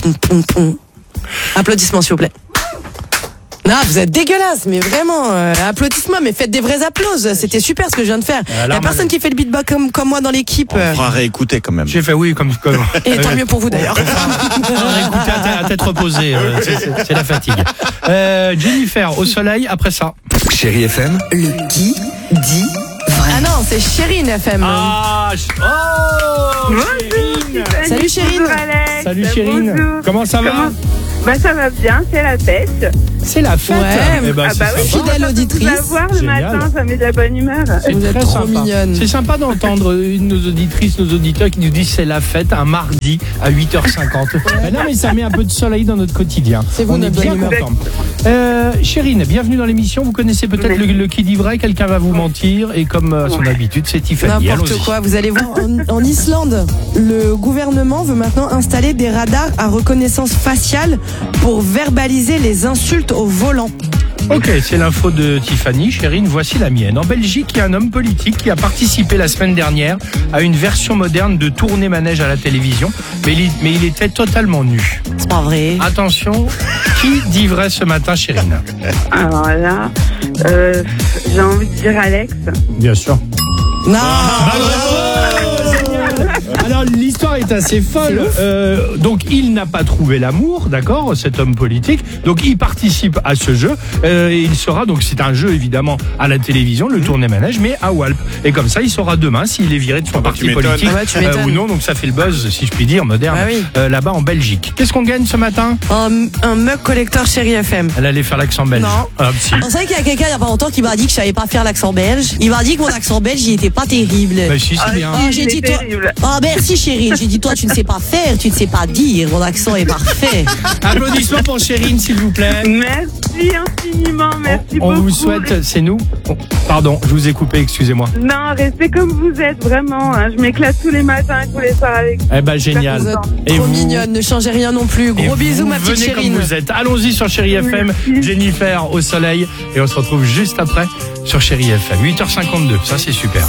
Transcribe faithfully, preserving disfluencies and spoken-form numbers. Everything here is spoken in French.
Poum, poum, poum. Applaudissements, s'il vous plaît. Non, vous êtes dégueulasse, mais vraiment, euh, applaudissements, mais faites des vrais applauses. C'était super ce que je viens de faire. Il n'y a personne qui fait le beatbox comme, comme moi dans l'équipe. On fera réécouter quand même. J'ai fait oui, comme. comme... Et tant mieux pour vous d'ailleurs. On fera réécouter à, tête, à tête reposée. Euh, c'est, c'est, c'est la fatigue. Euh, Jennifer, au soleil, après ça. Chérie F M. Le qui dit vrai. Ah non, c'est Chérine F M. Ah, oh Chérine. Salut Chérine. Bonjour Alex. Salut Chérine. Bonjour. Comment ça va? Comment... Bah ça va bien, c'est la fête. C'est la fête. Ouais. Eh ben, Ah c'est bah oui, sympa. Fidèle auditrice. La voir le Génial. matin, ça met de la bonne humeur. C'est Vous êtes très trop sympa. mignonne. C'est sympa d'entendre une de nos auditrices, nos auditeurs qui nous disent c'est la fête un mardi à huit heures cinquante. Ben non, mais ça met un peu de soleil dans notre quotidien. C'est vous, On est notre bien bonne humeur. content. Euh, Chérine, bienvenue dans l'émission. Vous connaissez peut-être le, le qui dit vrai, quelqu'un va vous mentir et comme à son habitude, c'est Tiffany. N'importe Allons-y. quoi, vous allez voir. En, en Islande, le gouvernement veut maintenant installer des radars à reconnaissance faciale pour verbaliser les insultes au volant. Ok, c'est l'info de Tiffany. Chérine, voici la mienne. En Belgique, il y a un homme politique qui a participé la semaine dernière à une version moderne de tourner manège à la télévision, mais il, mais il était totalement nu. C'est pas vrai. Attention, qui dit vrai ce matin, Chérine? Alors là, euh, j'ai envie de dire Alex. Bien sûr. Non. Alors l'histoire est assez folle. Euh, donc il n'a pas trouvé l'amour, d'accord, cet homme politique. Donc il participe à ce jeu. Euh, et il sera donc c'est un jeu évidemment à la télévision, le tourner manège, mais à Walp. Et comme ça, il saura demain s'il est viré de son bah, parti tu m'étonnes. politique Ah bah, tu m'étonnes. ou non. Donc ça fait le buzz, si je puis dire, moderne, Bah oui. euh, là-bas en Belgique. Qu'est-ce qu'on gagne ce matin? Un, un mug collector Chérie F M. Elle allait faire l'accent belge. Non. Ah, si. On savait qu'il y a quelqu'un il n'y a pas longtemps qui m'a dit que je savais pas faire l'accent belge. Il m'a dit que mon accent belge, il était pas terrible. Bah, si, c'est bien. Ah, j'ai dit toi. terrible. Ah, merci chérie. J'ai dit toi, tu ne sais pas faire, tu ne sais pas dire. Mon accent est parfait. Applaudissements pour Chérine, s'il vous plaît. Merci infiniment, merci On beaucoup. vous souhaite, c'est nous. Oh, pardon, je vous ai coupé, excusez-moi. Non, restez comme vous êtes, vraiment. hein. Je m'éclate tous les matins et tous les soirs avec vous. Eh ben génial. Vous êtes Et trop vous- mignonne, ne changez rien non plus. Et Gros bisous vous ma petite venez Chérine. comme vous êtes. Allons-y sur Chérie F M. Merci. Jennifer au soleil. Et on se retrouve juste après sur Chérie F M. huit heures cinquante-deux. Ça, c'est super.